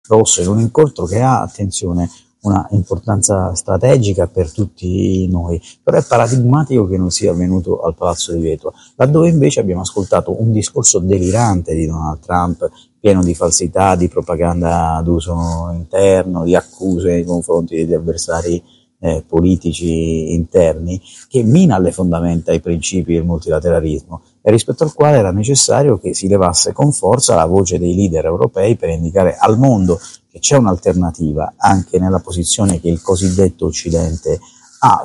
rosso, in un incontro che ha, attenzione, una importanza strategica per tutti noi, però è paradigmatico che non sia avvenuto al Palazzo di Vetro, laddove invece abbiamo ascoltato un discorso delirante di Donald Trump, pieno di falsità, di propaganda d'uso interno, di accuse nei confronti degli avversari politici interni, che mina alle fondamenta i principi del multilateralismo e rispetto al quale era necessario che si levasse con forza la voce dei leader europei per indicare al mondo che c'è un'alternativa anche nella posizione che il cosiddetto Occidente ha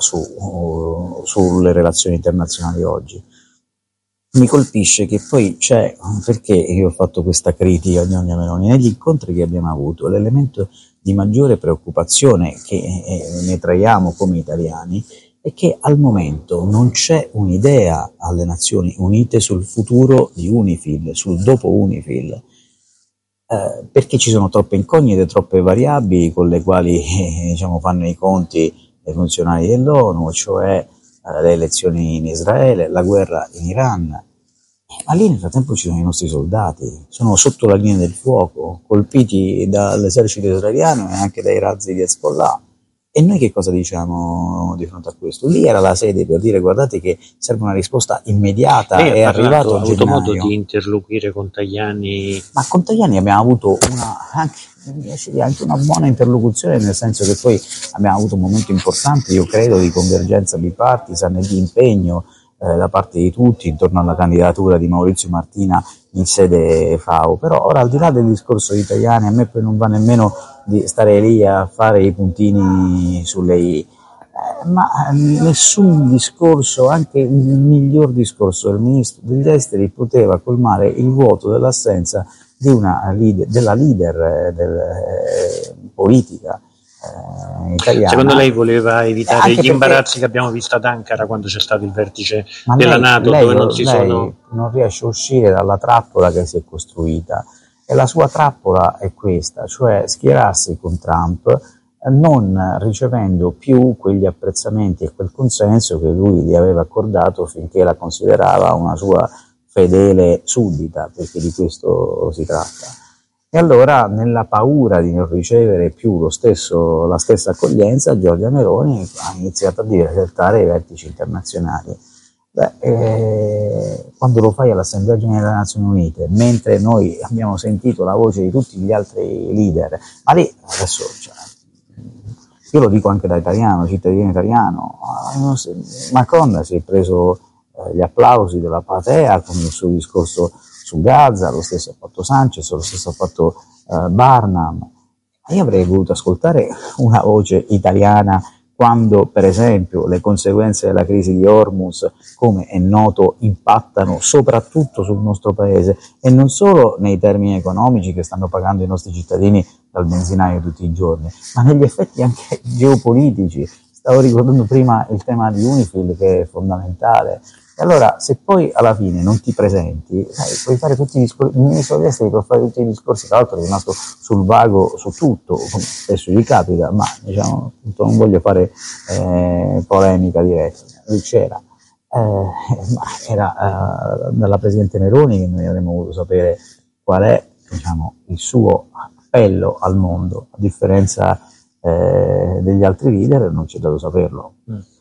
sulle relazioni internazionali oggi. Mi colpisce che poi c'è, perché io ho fatto questa critica a Giorgia Meloni, negli incontri che abbiamo avuto, l'elemento di maggiore preoccupazione che ne traiamo come italiani è che al momento non c'è un'idea alle Nazioni Unite sul futuro di UNIFIL, sul dopo UNIFIL, perché ci sono troppe incognite, troppe variabili con le quali diciamo, fanno i conti i funzionari dell'ONU, cioè le elezioni in Israele, la guerra in Iran, ma lì nel frattempo ci sono i nostri soldati, sono sotto la linea del fuoco, colpiti dall'esercito israeliano e anche dai razzi di Hezbollah. E noi che cosa diciamo di fronte a questo? Lì era la sede per dire guardate che serve una risposta immediata, Lei è arrivato ha avuto gennaio. modo di interloquire con Tajani? Ma con Tajani abbiamo avuto anche una buona interlocuzione, nel senso che poi abbiamo avuto un momento importante, io credo, di convergenza bipartisan e di impegno da parte di tutti intorno alla candidatura di Maurizio Martina in sede FAO. Però ora, al di là del discorso di Tajani, a me poi non va nemmeno di stare lì a fare i puntini sulle i, ma nessun discorso, anche il miglior discorso del ministro degli esteri, poteva colmare il vuoto dell'assenza di della leader politica italiana. Secondo lei voleva evitare gli imbarazzi che abbiamo visto ad Ankara quando c'è stato il vertice della NATO, dove lei non riesce a uscire dalla trappola che si è costruita, e la sua trappola è questa, cioè schierarsi con Trump non ricevendo più quegli apprezzamenti e quel consenso che lui gli aveva accordato finché la considerava una sua fedele suddita, perché di questo si tratta. E allora, nella paura di non ricevere più la stessa accoglienza, Giorgia Meloni ha iniziato a disertare i vertici internazionali. Quando lo fai all'Assemblea Generale delle Nazioni Unite, mentre noi abbiamo sentito la voce di tutti gli altri leader, ma lì adesso, io lo dico anche da italiano, cittadino italiano, Macron si è preso gli applausi della platea con il suo discorso su Gaza, lo stesso ha fatto Sanchez, lo stesso ha fatto Barnum. Io avrei voluto ascoltare una voce italiana quando, per esempio, le conseguenze della crisi di Hormuz, come è noto, impattano soprattutto sul nostro paese, e non solo nei termini economici che stanno pagando i nostri cittadini dal benzinaio tutti i giorni, ma negli effetti anche geopolitici. Stavo ricordando prima il tema di UNIFIL, che è fondamentale. E allora, se poi alla fine non ti presenti, puoi fare tutti i discorsi, il ministro degli esteri può fare tutti i discorsi, tra l'altro è rimasto sul vago su tutto, come spesso gli capita, ma diciamo, non voglio fare polemica diretta, lui c'era, ma era dalla Presidente Meloni che noi avremmo voluto sapere qual è, diciamo, il suo appello al mondo, a differenza degli altri leader non c'è dato saperlo.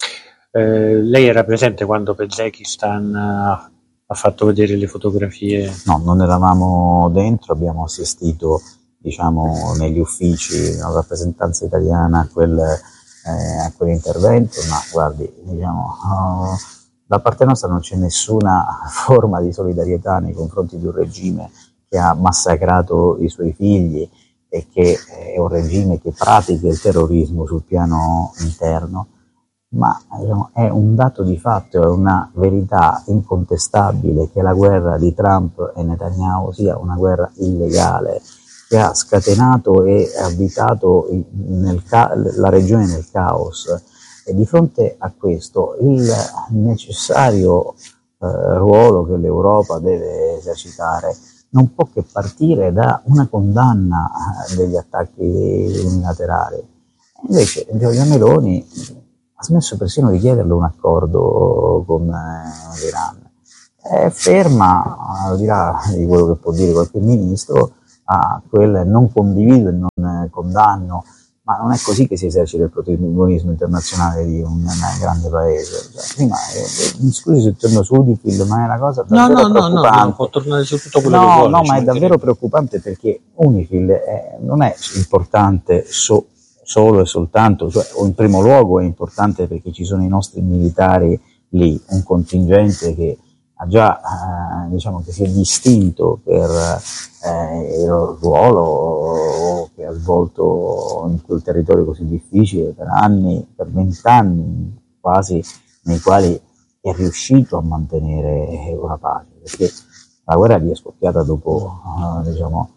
Lei era presente quando Pezekistan ha fatto vedere le fotografie? No, non eravamo dentro, abbiamo assistito, diciamo, negli uffici, nella rappresentanza italiana a quell'intervento, ma guardi, diciamo, da parte nostra non c'è nessuna forma di solidarietà nei confronti di un regime che ha massacrato i suoi figli e che è un regime che pratica il terrorismo sul piano interno. Ma diciamo, è un dato di fatto, è una verità incontestabile che la guerra di Trump e Netanyahu sia una guerra illegale, che ha scatenato e avvitato la regione nel caos. E di fronte a questo il necessario ruolo che l'Europa deve esercitare non può che partire da una condanna degli attacchi unilaterali. Invece Giorgia Meloni ha smesso persino di chiederle un accordo con l'Iran. È ferma, al di là di quello che può dire qualche ministro, a quel non condivido e non condanno, ma non è così che si esercita il protagonismo internazionale di un grande paese. Cioè, prima, scusi se torno su UNIFIL, ma è una cosa davvero preoccupante. No, può tornare su tutto quello che vuole. No, ma è davvero preoccupante, perché UNIFIL non è importante solo e soltanto, cioè, o in primo luogo è importante perché ci sono i nostri militari lì, un contingente che ha già, diciamo, che si è distinto per il ruolo che ha svolto in quel territorio così difficile per anni, per 20 anni quasi, nei quali è riuscito a mantenere una pace, perché la guerra gli è scoppiata dopo, diciamo,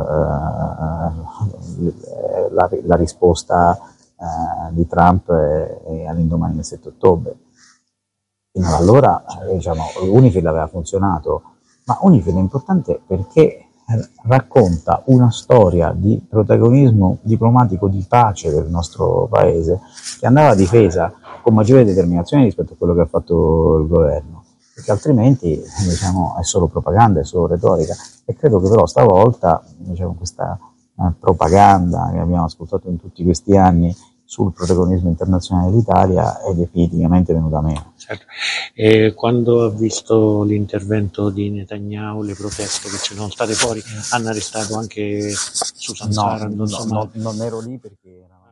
la risposta di Trump all'indomani del 7 ottobre. Fino ad allora, diciamo, UNIFIL aveva funzionato, ma UNIFIL è importante perché racconta una storia di protagonismo diplomatico, di pace del nostro paese, che andava difesa con maggiore determinazione rispetto a quello che ha fatto il governo, perché altrimenti, diciamo, è solo propaganda, è solo retorica. E credo che però stavolta, diciamo, questa propaganda che abbiamo ascoltato in tutti questi anni sul protagonismo internazionale dell'Italia è definitivamente venuta meno. Certo. E quando ha visto l'intervento di Netanyahu, le proteste che ci sono state fuori, hanno arrestato anche Susan Sarandon? Non ero lì perché era...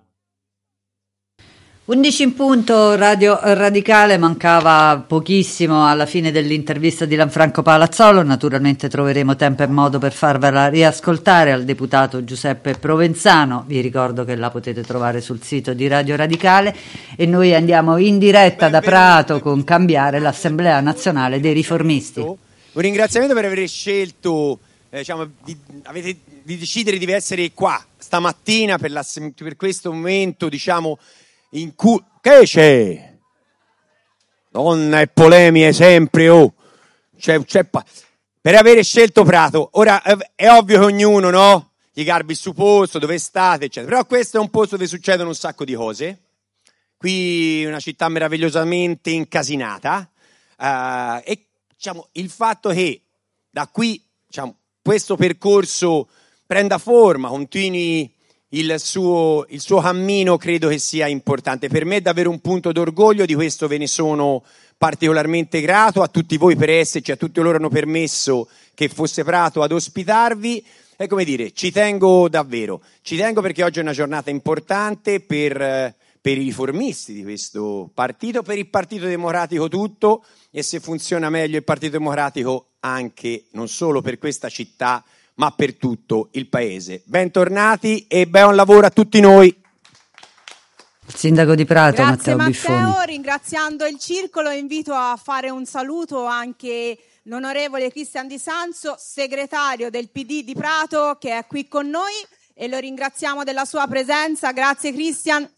11 in punto, Radio Radicale, mancava pochissimo alla fine dell'intervista di Lanfranco Palazzolo, naturalmente troveremo tempo e modo per farvela riascoltare, al deputato Giuseppe Provenzano. Vi ricordo che la potete trovare sul sito di Radio Radicale, e noi andiamo in diretta da Prato con Cambiare, l'Assemblea Nazionale dei Riformisti. Un ringraziamento per aver scelto, di decidere di essere qua stamattina per questo momento, diciamo, in cui... Che c'è? Donna e polemiche sempre, oh! Per avere scelto Prato. Ora, è ovvio che ognuno, no? Gli garbi il suo posto, dove state, eccetera. Però questo è un posto dove succedono un sacco di cose. Qui una città meravigliosamente incasinata. E, diciamo, il fatto che da qui, diciamo, questo percorso prenda forma, continui il suo cammino, credo che sia importante. Per me è davvero un punto d'orgoglio, di questo ve ne sono particolarmente grato a tutti voi per esserci, a tutti loro hanno permesso che fosse Prato ad ospitarvi. E come dire, ci tengo davvero, perché oggi è una giornata importante per i riformisti di questo partito, per il Partito Democratico tutto, e se funziona meglio il Partito Democratico anche, non solo per questa città, ma per tutto il paese. Bentornati e buon lavoro a tutti noi. Il sindaco di Prato, Grazie Matteo Biffoni. Ringraziando il circolo, invito a fare un saluto anche l'onorevole Cristian Di Sanzo, segretario del PD di Prato, che è qui con noi, e lo ringraziamo della sua presenza. Grazie Cristian.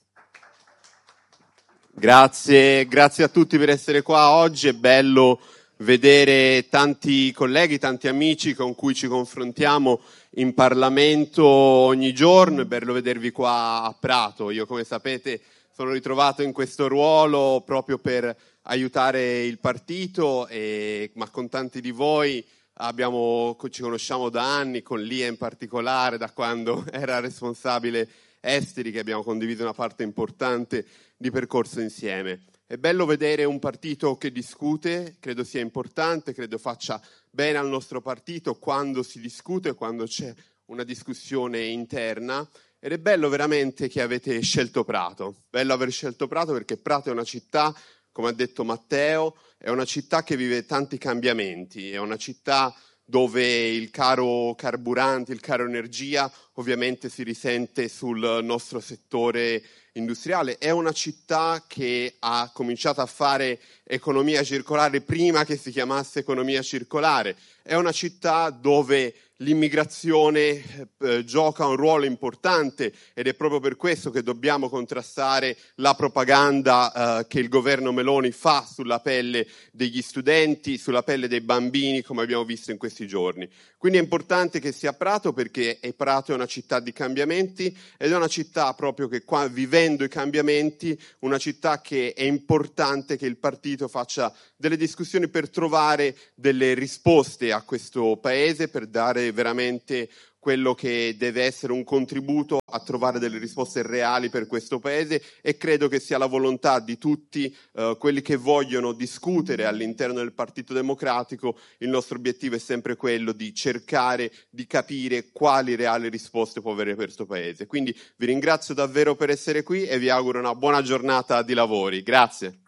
Grazie a tutti per essere qua oggi. È bello vedere tanti colleghi, tanti amici con cui ci confrontiamo in Parlamento ogni giorno. È bello vedervi qua a Prato. Io, come sapete, sono ritrovato in questo ruolo proprio per aiutare il partito, ma con tanti di voi ci conosciamo da anni, con Lia in particolare, da quando era responsabile esteri, che abbiamo condiviso una parte importante di percorso insieme. È bello vedere un partito che discute, credo sia importante, credo faccia bene al nostro partito quando si discute, quando c'è una discussione interna, ed è bello veramente che avete scelto Prato. Bello aver scelto Prato perché Prato è una città, come ha detto Matteo, è una città che vive tanti cambiamenti, è una città dove il caro carburanti, il caro energia ovviamente si risente sul nostro settore industriale. È una città che ha cominciato a fare economia circolare prima che si chiamasse economia circolare. È una città dove l'immigrazione gioca un ruolo importante, ed è proprio per questo che dobbiamo contrastare la propaganda che il governo Meloni fa sulla pelle degli studenti, sulla pelle dei bambini, come abbiamo visto in questi giorni. Quindi è importante che sia Prato, perché Prato è una città di cambiamenti, ed è una città proprio che qua, vivendo i cambiamenti, una città che è importante che il partito faccia delle discussioni per trovare delle risposte a questo paese, per dare veramente quello che deve essere un contributo a trovare delle risposte reali per questo Paese, e credo che sia la volontà di tutti quelli che vogliono discutere all'interno del Partito Democratico. Il nostro obiettivo è sempre quello di cercare di capire quali reali risposte può avere questo Paese. Quindi vi ringrazio davvero per essere qui e vi auguro una buona giornata di lavori. Grazie.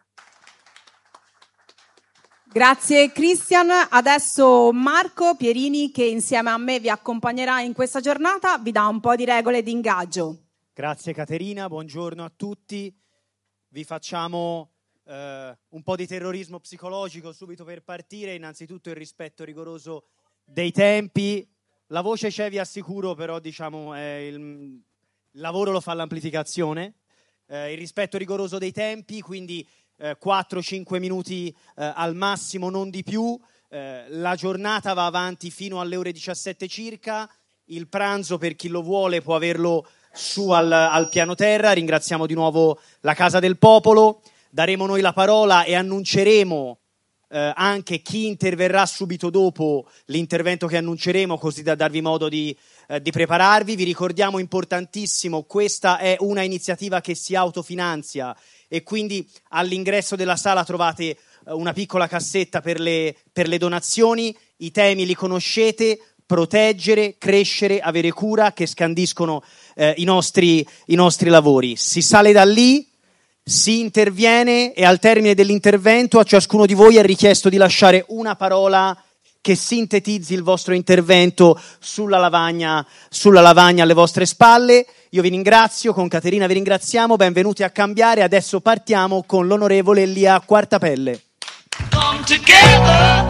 Grazie Christian. Adesso Marco Pierini, che insieme a me vi accompagnerà in questa giornata, vi dà un po' di regole di ingaggio. Grazie Caterina, buongiorno a tutti. Vi facciamo un po' di terrorismo psicologico subito per partire. Innanzitutto il rispetto rigoroso dei tempi. La voce c'è, vi assicuro, però diciamo il lavoro lo fa l'amplificazione. Il rispetto rigoroso dei tempi, quindi 4-5 minuti al massimo, non di più. La giornata va avanti fino alle ore 17 circa. Il pranzo, per chi lo vuole, può averlo su al piano terra. Ringraziamo di nuovo la Casa del Popolo. Daremo noi la parola e annunceremo anche chi interverrà subito dopo l'intervento che annunceremo, così da darvi modo di prepararvi. Vi ricordiamo, importantissimo, questa è una iniziativa che si autofinanzia e quindi all'ingresso della sala trovate una piccola cassetta per le donazioni. I temi li conoscete: proteggere, crescere, avere cura, che scandiscono i nostri lavori. Si sale da lì, si interviene e al termine dell'intervento a ciascuno di voi è richiesto di lasciare una parola che sintetizzi il vostro intervento sulla lavagna alle vostre spalle. Io vi ringrazio, con Caterina vi ringraziamo, benvenuti a Cambiare. Adesso partiamo con l'onorevole Lia Quartapelle. Come together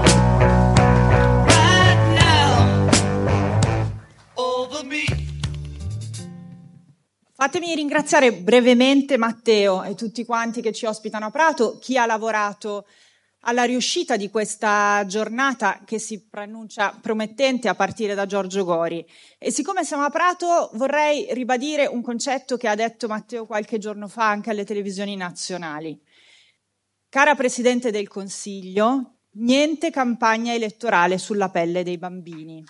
right now over me. Fatemi ringraziare brevemente Matteo e tutti quanti che ci ospitano a Prato, chi ha lavorato alla riuscita di questa giornata che si preannuncia promettente a partire da Giorgio Gori. E siccome siamo a Prato vorrei ribadire un concetto che ha detto Matteo qualche giorno fa anche alle televisioni nazionali. Cara Presidente del Consiglio, niente campagna elettorale sulla pelle dei bambini.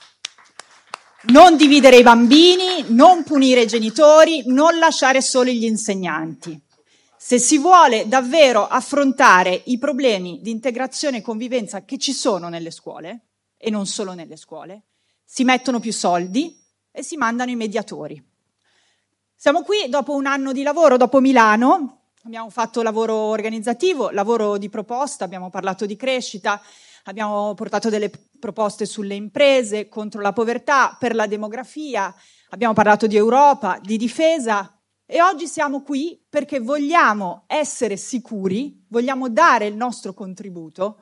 Non dividere i bambini, non punire i genitori, non lasciare soli gli insegnanti. Se si vuole davvero affrontare i problemi di integrazione e convivenza che ci sono nelle scuole, e non solo nelle scuole, si mettono più soldi e si mandano i mediatori. Siamo qui dopo un anno di lavoro, dopo Milano, abbiamo fatto lavoro organizzativo, lavoro di proposta, abbiamo parlato di crescita, abbiamo portato delle proposte sulle imprese, contro la povertà, per la demografia, abbiamo parlato di Europa, di difesa. E oggi siamo qui perché vogliamo essere sicuri, vogliamo dare il nostro contributo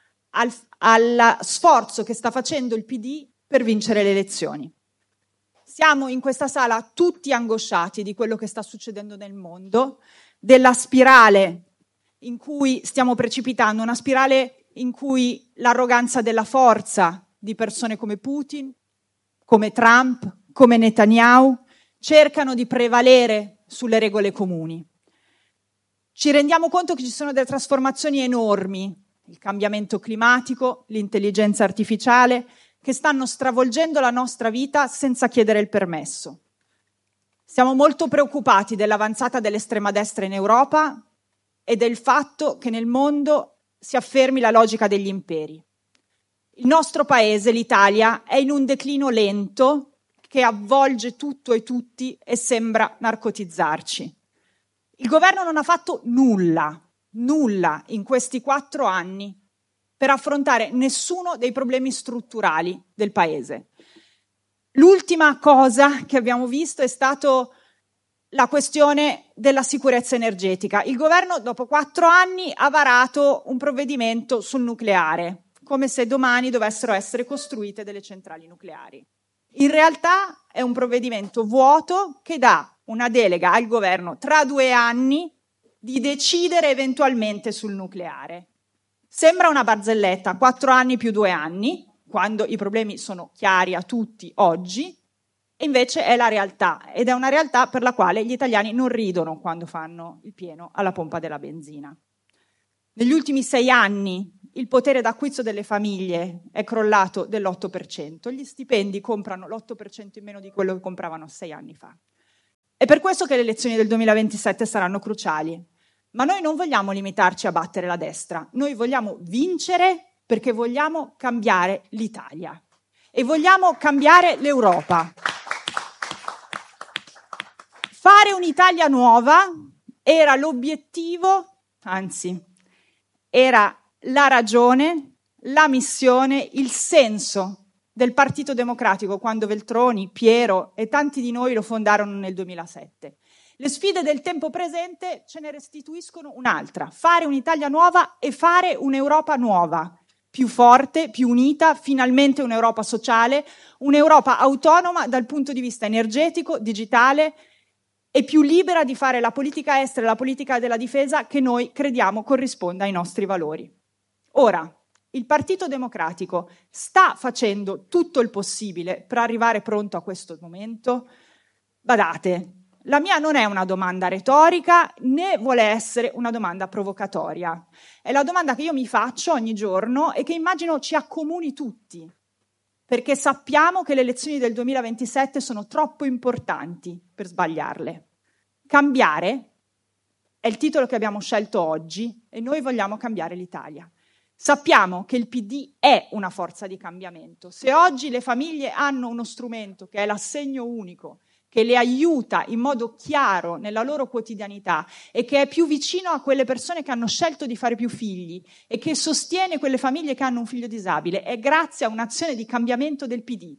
al sforzo che sta facendo il PD per vincere le elezioni. Siamo in questa sala tutti angosciati di quello che sta succedendo nel mondo, della spirale in cui stiamo precipitando, una spirale in cui l'arroganza della forza di persone come Putin, come Trump, come Netanyahu, cercano di prevalere sulle regole comuni. Ci rendiamo conto che ci sono delle trasformazioni enormi, il cambiamento climatico, l'intelligenza artificiale, che stanno stravolgendo la nostra vita senza chiedere il permesso. Siamo molto preoccupati dell'avanzata dell'estrema destra in Europa e del fatto che nel mondo si affermi la logica degli imperi. Il nostro paese, l'Italia, è in un declino lento che avvolge tutto e tutti e sembra narcotizzarci. Il governo non ha fatto nulla in questi 4 anni per affrontare nessuno dei problemi strutturali del paese. L'ultima cosa che abbiamo visto è stato la questione della sicurezza energetica. Il governo, dopo 4 anni, ha varato un provvedimento sul nucleare, come se domani dovessero essere costruite delle centrali nucleari. In realtà è un provvedimento vuoto che dà una delega al governo tra 2 anni di decidere eventualmente sul nucleare. Sembra una barzelletta, 4 anni più 2 anni, quando i problemi sono chiari a tutti oggi, e invece è la realtà, ed è una realtà per la quale gli italiani non ridono quando fanno il pieno alla pompa della benzina. Negli ultimi 6 anni il potere d'acquisto delle famiglie è crollato dell'8%, gli stipendi comprano l'8% in meno di quello che compravano 6 anni fa. È per questo che le elezioni del 2027 saranno cruciali. Ma noi non vogliamo limitarci a battere la destra, noi vogliamo vincere perché vogliamo cambiare l'Italia e vogliamo cambiare l'Europa. Fare un'Italia nuova era l'obiettivo, anzi, era la ragione, la missione, il senso del Partito Democratico quando Veltroni, Piero e tanti di noi lo fondarono nel 2007. Le sfide del tempo presente ce ne restituiscono un'altra: fare un'Italia nuova e fare un'Europa nuova, più forte, più unita, finalmente un'Europa sociale, un'Europa autonoma dal punto di vista energetico, digitale e più libera di fare la politica estera e la politica della difesa che noi crediamo corrisponda ai nostri valori. Ora, il Partito Democratico sta facendo tutto il possibile per arrivare pronto a questo momento? Badate, la mia non è una domanda retorica né vuole essere una domanda provocatoria. È la domanda che io mi faccio ogni giorno e che immagino ci accomuni tutti, perché sappiamo che le elezioni del 2027 sono troppo importanti per sbagliarle. Cambiare è il titolo che abbiamo scelto oggi e noi vogliamo cambiare l'Italia. Sappiamo che il PD è una forza di cambiamento. Se oggi le famiglie hanno uno strumento che è l'assegno unico, che le aiuta in modo chiaro nella loro quotidianità e che è più vicino a quelle persone che hanno scelto di fare più figli e che sostiene quelle famiglie che hanno un figlio disabile, è grazie a un'azione di cambiamento del PD.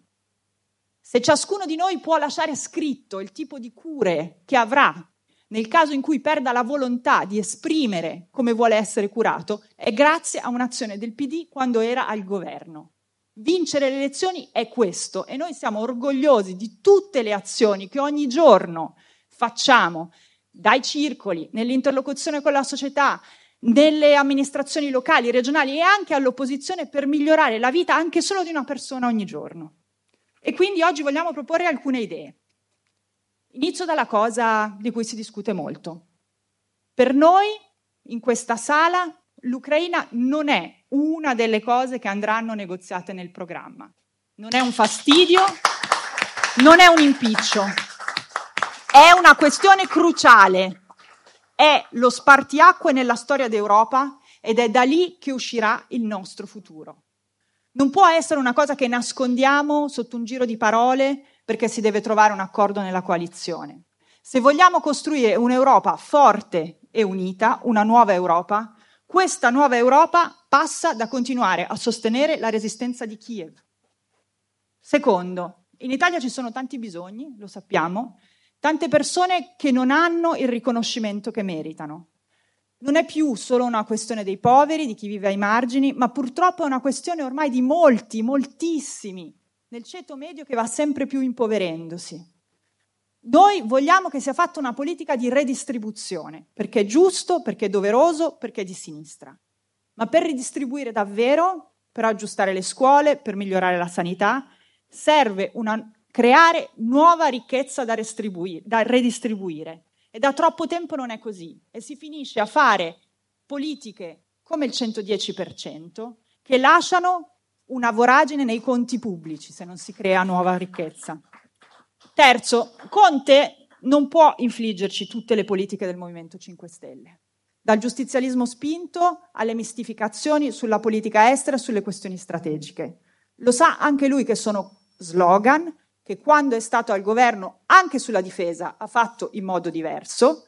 Se ciascuno di noi può lasciare scritto il tipo di cure che avrà nel caso in cui perda la volontà di esprimere come vuole essere curato, è grazie a un'azione del PD quando era al governo. Vincere le elezioni è questo e noi siamo orgogliosi di tutte le azioni che ogni giorno facciamo, dai circoli, nell'interlocuzione con la società, nelle amministrazioni locali, regionali e anche all'opposizione per migliorare la vita anche solo di una persona ogni giorno. E quindi oggi vogliamo proporre alcune idee. Inizio dalla cosa di cui si discute molto. Per noi, in questa sala, l'Ucraina non è una delle cose che andranno negoziate nel programma. Non è un fastidio, non è un impiccio. È una questione cruciale. È lo spartiacque nella storia d'Europa ed è da lì che uscirà il nostro futuro. Non può essere una cosa che nascondiamo sotto un giro di parole perché si deve trovare un accordo nella coalizione. Se vogliamo costruire un'Europa forte e unita, una nuova Europa, questa nuova Europa passa da continuare a sostenere la resistenza di Kiev. Secondo, in Italia ci sono tanti bisogni, lo sappiamo, tante persone che non hanno il riconoscimento che meritano. Non è più solo una questione dei poveri, di chi vive ai margini, ma purtroppo è una questione ormai di molti, moltissimi, nel ceto medio che va sempre più impoverendosi. Noi vogliamo che sia fatta una politica di redistribuzione, perché è giusto, perché è doveroso, perché è di sinistra. Ma per ridistribuire davvero, per aggiustare le scuole, per migliorare la sanità, serve creare nuova ricchezza da redistribuire. E da troppo tempo non è così. E si finisce a fare politiche come il 110% che lasciano una voragine nei conti pubblici se non si crea nuova ricchezza. Terzo, Conte non può infliggerci tutte le politiche del Movimento 5 Stelle, dal giustizialismo spinto alle mistificazioni sulla politica estera e sulle questioni strategiche. Lo sa anche lui che sono slogan che quando è stato al governo anche sulla difesa ha fatto in modo diverso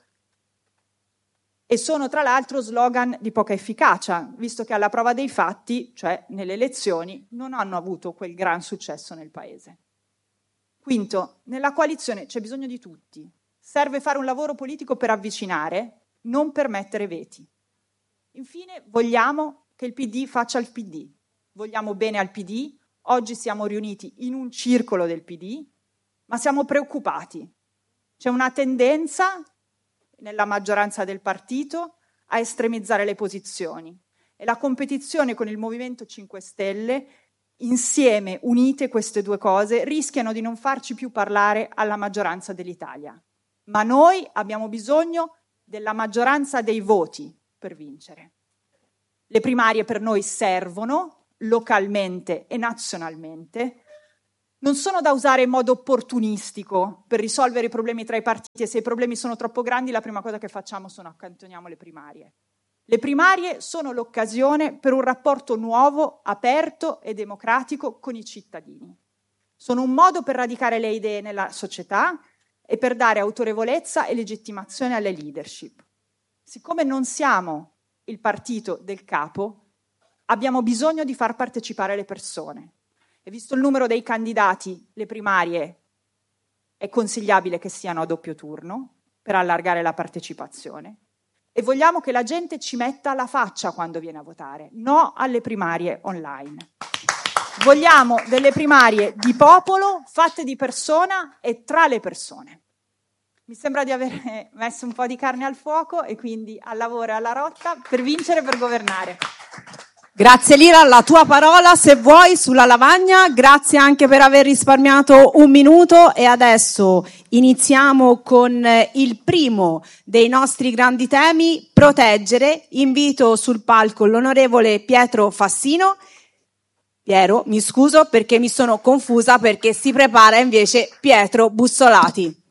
e sono tra l'altro slogan di poca efficacia, visto che alla prova dei fatti, cioè nelle elezioni, non hanno avuto quel gran successo nel Paese. Quinto, nella coalizione c'è bisogno di tutti. Serve fare un lavoro politico per avvicinare, non per mettere veti. Infine, vogliamo che il PD faccia il PD. Vogliamo bene al PD. Oggi siamo riuniti in un circolo del PD, ma siamo preoccupati. C'è una tendenza nella maggioranza del partito a estremizzare le posizioni e la competizione con il Movimento 5 Stelle, insieme, unite queste due cose, rischiano di non farci più parlare alla maggioranza dell'Italia. Ma noi abbiamo bisogno della maggioranza dei voti per vincere. Le primarie per noi servono localmente e nazionalmente, non sono da usare in modo opportunistico per risolvere i problemi tra i partiti, e se i problemi sono troppo grandi la prima cosa che facciamo sono accantoniamo le primarie. Le primarie sono l'occasione per un rapporto nuovo, aperto e democratico con i cittadini. Sono un modo per radicare le idee nella società e per dare autorevolezza e legittimazione alle leadership. Siccome non siamo il partito del capo, abbiamo bisogno di far partecipare le persone. E visto il numero dei candidati, le primarie è consigliabile che siano a doppio turno per allargare la partecipazione. E vogliamo che la gente ci metta la faccia quando viene a votare, no alle primarie online. Vogliamo delle primarie di popolo, fatte di persona e tra le persone. Mi sembra di aver messo un po' di carne al fuoco e quindi al lavoro e alla rotta per vincere e per governare. Grazie Lira, la tua parola se vuoi sulla lavagna, grazie anche per aver risparmiato un minuto e adesso iniziamo con il primo dei nostri grandi temi, proteggere. Invito sul palco l'onorevole Pietro Fassino. Piero, mi scuso perché mi sono confusa perché si prepara invece Pietro Bussolati.